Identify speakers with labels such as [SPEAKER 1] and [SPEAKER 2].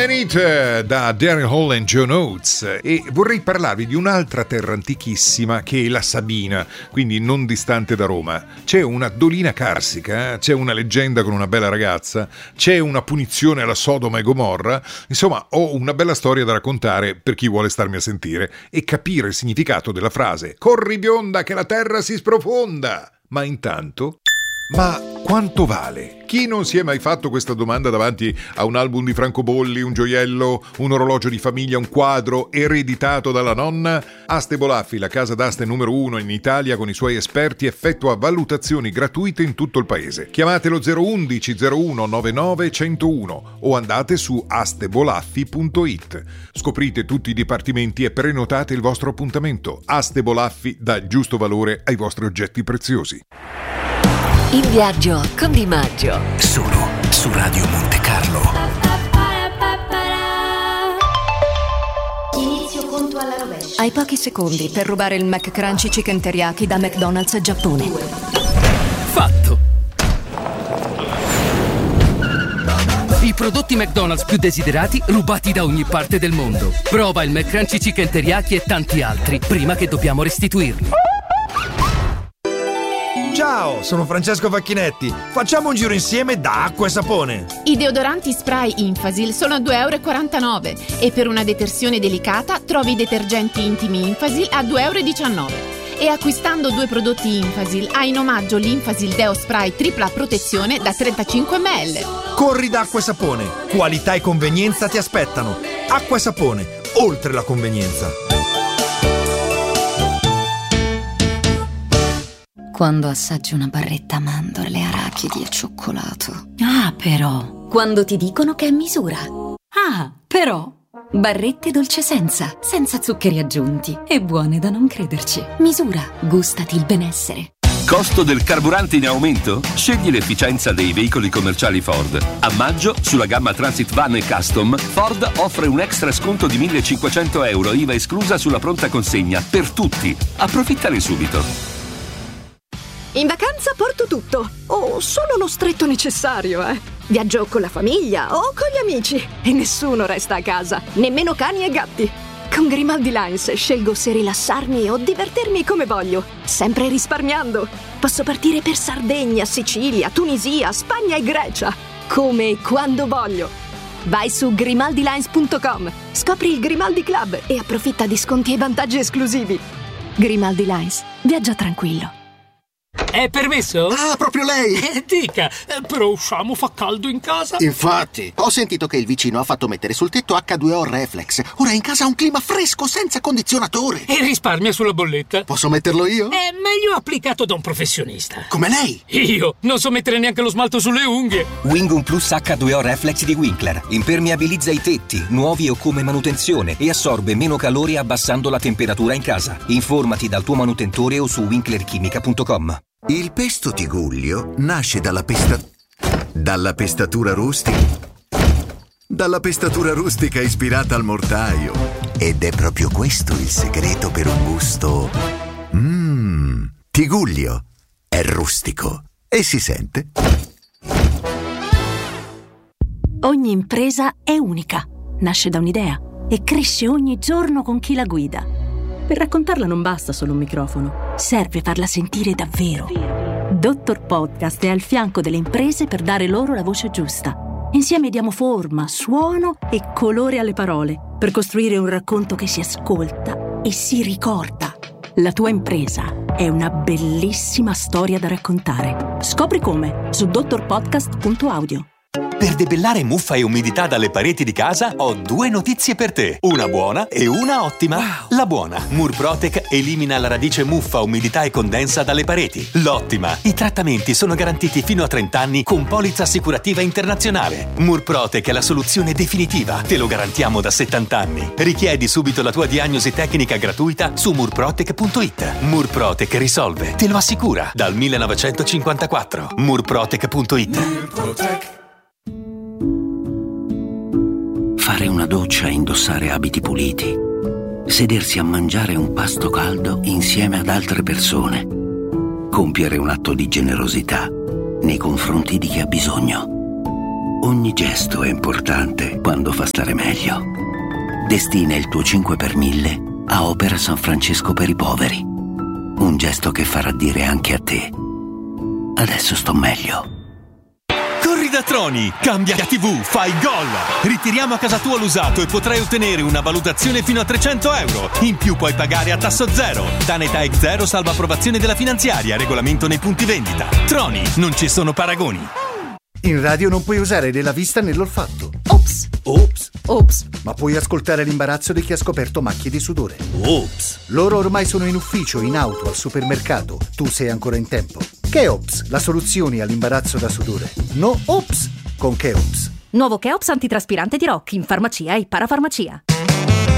[SPEAKER 1] Minute da Daryl Hall e John Oates, e vorrei parlarvi di un'altra terra antichissima che è la Sabina, quindi non distante da Roma. C'è una dolina carsica, c'è una leggenda con una bella ragazza, c'è una punizione alla Sodoma e Gomorra. Insomma, ho una bella storia da raccontare per chi vuole starmi a sentire e capire il significato della frase "corri bionda che la terra si sprofonda". Ma intanto, ma quanto vale? Chi non si è mai fatto questa domanda davanti a un album di francobolli, un gioiello, un orologio di famiglia, un quadro ereditato dalla nonna? Aste Bolaffi, la casa d'aste numero 1 in Italia con i suoi esperti, effettua valutazioni gratuite in tutto il paese. Chiamatelo 011 01 99 101 o andate su astebolaffi.it. Scoprite tutti i dipartimenti e prenotate il vostro appuntamento. Aste Bolaffi dà il giusto valore ai vostri oggetti preziosi.
[SPEAKER 2] In viaggio con Di Maggio.
[SPEAKER 3] Solo su Radio Monte Carlo.
[SPEAKER 4] Inizio conto alla rovescia.
[SPEAKER 5] Hai pochi secondi per rubare il McCrunchy Chicken Teriyaki da McDonald's Giappone.
[SPEAKER 6] Fatto! I prodotti McDonald's più desiderati rubati da ogni parte del mondo. Prova il McCrunchy Chicken Teriyaki e tanti altri prima che dobbiamo restituirli.
[SPEAKER 7] Ciao, sono Francesco Facchinetti. Facciamo un giro insieme da Acqua e Sapone.
[SPEAKER 8] I deodoranti spray Infasil sono a €2,49 e per una detersione delicata trovi i detergenti intimi Infasil a €2,19. E acquistando 2 prodotti Infasil hai in omaggio l'Infasil Deo Spray tripla protezione da 35 ml.
[SPEAKER 7] Corri da Acqua e Sapone. Qualità e convenienza ti aspettano. Acqua e Sapone, oltre la convenienza.
[SPEAKER 9] Quando assaggi una barretta a mandorle, arachidi e cioccolato.
[SPEAKER 2] Ah, però.
[SPEAKER 9] Quando ti dicono che è misura.
[SPEAKER 2] Ah, però.
[SPEAKER 9] Barrette dolce senza zuccheri aggiunti. E buone da non crederci. Misura, gustati il benessere.
[SPEAKER 10] Costo del carburante in aumento? Scegli l'efficienza dei veicoli commerciali Ford. A maggio, sulla gamma Transit Van e Custom, Ford offre un extra sconto di €1.500, IVA esclusa sulla pronta consegna, per tutti. Approfittane subito.
[SPEAKER 11] In vacanza porto tutto, o solo lo stretto necessario, Viaggio con la famiglia o con gli amici e nessuno resta a casa, nemmeno cani e gatti. Con Grimaldi Lines scelgo se rilassarmi o divertirmi come voglio, sempre risparmiando. Posso partire per Sardegna, Sicilia, Tunisia, Spagna e Grecia, come e quando voglio. Vai su grimaldilines.com, scopri il Grimaldi Club e approfitta di sconti e vantaggi esclusivi. Grimaldi Lines, viaggia tranquillo.
[SPEAKER 12] È permesso?
[SPEAKER 13] Ah, proprio lei!
[SPEAKER 12] Dica, però usciamo, fa caldo in casa.
[SPEAKER 13] Infatti, ho sentito che il vicino ha fatto mettere sul tetto H2O Reflex. Ora in casa ha un clima fresco senza condizionatore.
[SPEAKER 12] E risparmia sulla bolletta.
[SPEAKER 13] Posso metterlo io?
[SPEAKER 12] È meglio applicato da un professionista.
[SPEAKER 13] Come lei?
[SPEAKER 12] Io non so mettere neanche lo smalto sulle unghie.
[SPEAKER 14] Wingum Plus H2O Reflex di Winkler. Impermeabilizza i tetti, nuovi o come manutenzione, e assorbe meno calore abbassando la temperatura in casa. Informati dal tuo manutentore o su winklerchimica.com.
[SPEAKER 15] Il pesto Tigullio nasce dalla pestatura rustica ispirata al mortaio. Ed è proprio questo il segreto per un gusto. Tigullio è rustico e si sente.
[SPEAKER 2] Ogni impresa è unica, nasce da un'idea e cresce ogni giorno con chi la guida. Per raccontarla non basta solo un microfono, serve farla sentire davvero. Dottor Podcast è al fianco delle imprese per dare loro la voce giusta. Insieme diamo forma, suono e colore alle parole per costruire un racconto che si ascolta e si ricorda. La tua impresa è una bellissima storia da raccontare. Scopri come su dottorpodcast.audio.
[SPEAKER 16] Per debellare muffa e umidità dalle pareti di casa ho 2 notizie per te. Una buona e una ottima. Wow. La buona: Murprotec elimina la radice muffa, umidità e condensa dalle pareti. L'ottima: i trattamenti sono garantiti fino a 30 anni con polizza assicurativa internazionale. Murprotec è la soluzione definitiva. Te lo garantiamo da 70 anni. Richiedi subito la tua diagnosi tecnica gratuita su murprotec.it. Murprotec risolve, te lo assicura, dal 1954. Murprotec.it.
[SPEAKER 3] Murprotec. Fare una doccia e indossare abiti puliti. Sedersi a mangiare un pasto caldo insieme ad altre persone. Compiere un atto di generosità nei confronti di chi ha bisogno. Ogni gesto è importante quando fa stare meglio. Destina il tuo 5 per 1000 a Opera San Francesco per i poveri. Un gesto che farà dire anche a te: adesso sto meglio.
[SPEAKER 16] Corri da Troni, cambia TV, fai gol! Ritiriamo a casa tua l'usato e potrai ottenere una valutazione fino a 300 euro. In più puoi pagare a tasso zero. Tanetec zero salva approvazione della finanziaria, regolamento nei punti vendita. Troni, non ci sono paragoni.
[SPEAKER 4] In radio non puoi usare né la vista né l'olfatto.
[SPEAKER 9] Ops!
[SPEAKER 4] Ops!
[SPEAKER 9] Ops!
[SPEAKER 4] Ma puoi ascoltare l'imbarazzo di chi ha scoperto macchie di sudore.
[SPEAKER 7] Ops!
[SPEAKER 4] Loro ormai sono in ufficio, in auto, al supermercato. Tu sei ancora in tempo. Cheops, la soluzione all'imbarazzo da sudore. No Ops con Cheops.
[SPEAKER 17] Nuovo Cheops antitraspirante di Rock in farmacia e parafarmacia.